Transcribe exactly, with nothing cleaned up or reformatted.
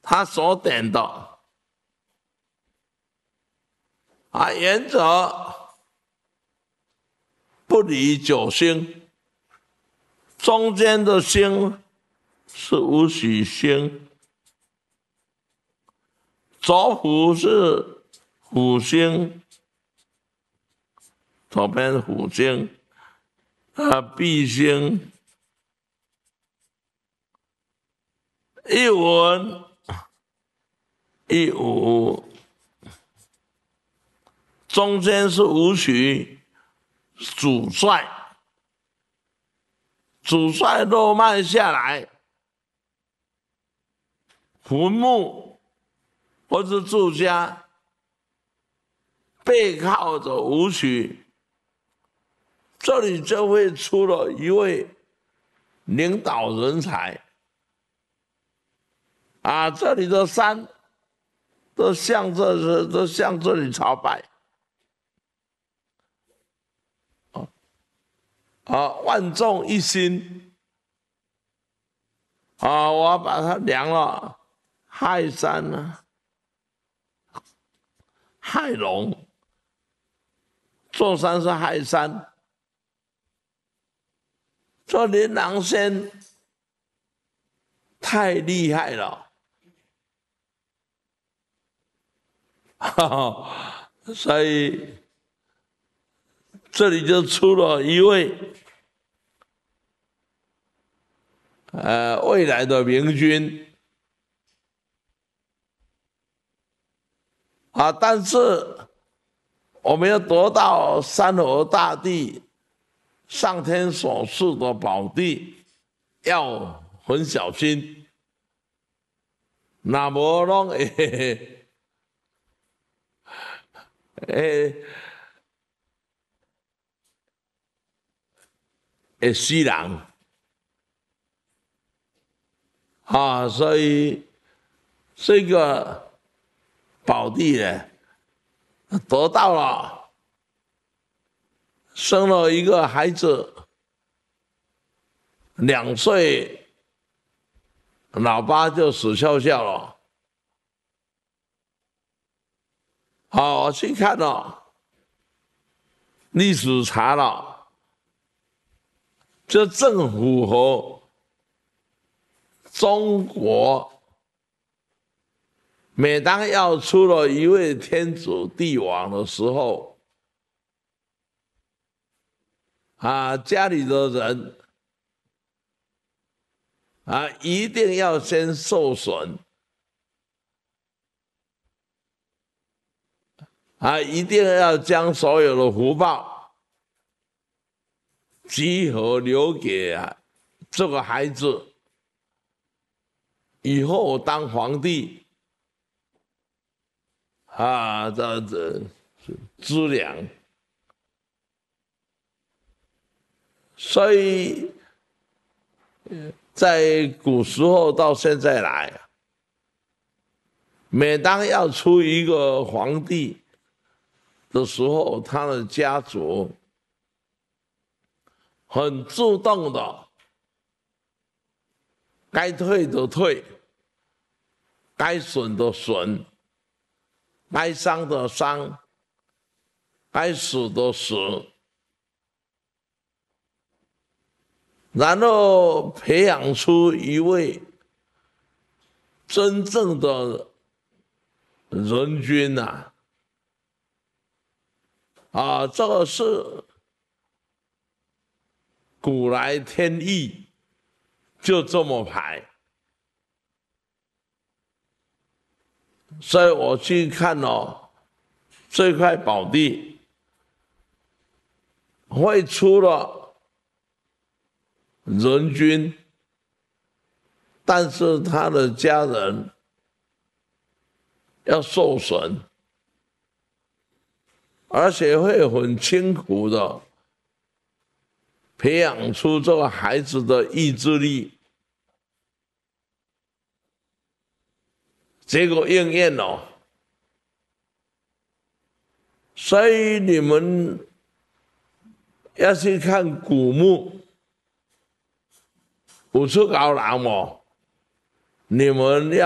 他所点的啊，原则不离九星，中间的星是武曲星，左辅是辅星，左边辅星啊，弼星，一文一武，中间是武曲主帅，主帅落脉下来，坟墓或是住家背靠着武曲，这里就会出了一位领导人才啊！这里的山都向这都向这里朝拜啊！万众一心啊！我把它量了，亥山呢、啊，亥龙，座山是亥山，这琳琅仙太厉害了，所以这里就出了一位呃未来的明君啊，但是我们要得到三河大地上天所赐的宝地，要很小心，那无拢会会会死人啊！所以这个宝地呢，得到了，生了一个孩子，两岁，老爸就死翘翘了。好，我去看了历史查了，这正符合中国每当要出了一位天子帝王的时候，啊，家里的人啊，一定要先受损，啊，一定要将所有的福报集合留给啊这个孩子，以后当皇帝啊，这这资粮。所以，在古时候到现在来，每当要出一个皇帝的时候，他的家族很自动的，该退的退，该损的损，该伤的伤，该死的死，然后培养出一位真正的人君啊！啊，这个是古来天意，就这么排。所以我去看了这块宝地，会出了人君，但是他的家人要受损，而且会很辛苦的培养出这个孩子的意志力，结果应验了。所以你们要去看古墓，有出高人哦，你们要。